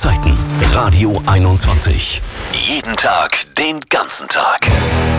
Zeiten. Radio 21. Jeden Tag, den ganzen Tag.